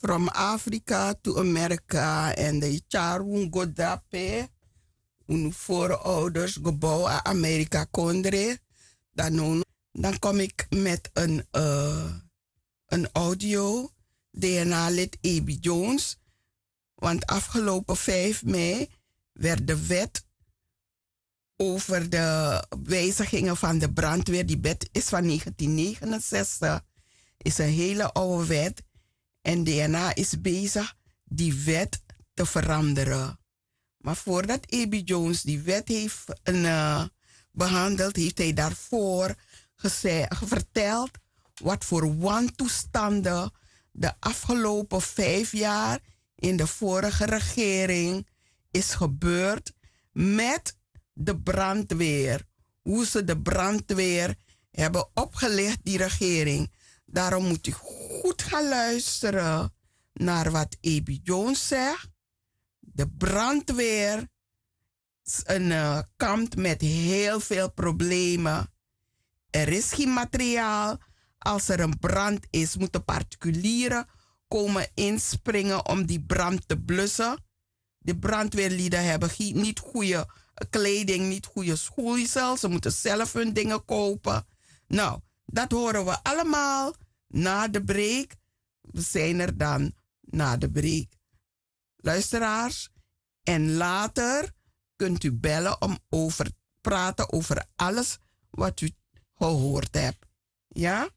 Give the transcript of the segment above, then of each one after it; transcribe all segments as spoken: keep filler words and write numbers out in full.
from Africa to America en de Charun Godape, een voorouders gebouw aan Amerika kondre. Dan, dan kom ik met een, uh, een audio, D N A-lid Abby Jones. Want afgelopen vijf mei werd de wet over de wijzigingen van de brandweer, die wet is van negentien negenenzestig, is een hele oude wet. En D N A is bezig die wet te veranderen. Maar voordat Abby Jones die wet heeft uh, behandeld, heeft hij daarvoor gezegd, verteld wat voor wantoestanden de afgelopen vijf jaar in de vorige regering is gebeurd met de brandweer. Hoe ze de brandweer hebben opgelicht, die regering. Daarom moet u goed gaan luisteren naar wat Abby Jones zegt. De brandweer een, uh, kampt met heel veel problemen. Er is geen materiaal. Als er een brand is, moeten particulieren komen inspringen om die brand te blussen. De brandweerlieden hebben geen, niet goede kleding, niet goede schoeisel. Ze moeten zelf hun dingen kopen. Nou, dat horen we allemaal na de break. We zijn er dan na de break. Luisteraars, en later kunt u bellen om over praten over alles wat u gehoord hebt. Ja?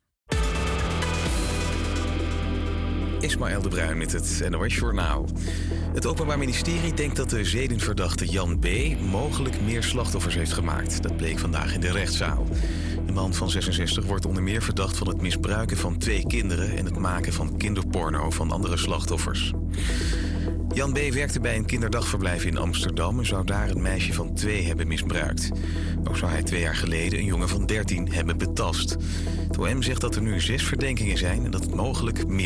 Ismaël de Bruin met het N O S-journaal. Het Openbaar Ministerie denkt dat de zedenverdachte Jan B. mogelijk meer slachtoffers heeft gemaakt. Dat bleek vandaag in de rechtszaal. De man van zesenzestig wordt onder meer verdacht van het misbruiken van twee kinderen en het maken van kinderporno van andere slachtoffers. Jan B. werkte bij een kinderdagverblijf in Amsterdam en zou daar een meisje van twee hebben misbruikt. Ook zou hij twee jaar geleden een jongen van dertien hebben betast. Het O M zegt dat er nu zes verdenkingen zijn en dat het mogelijk meer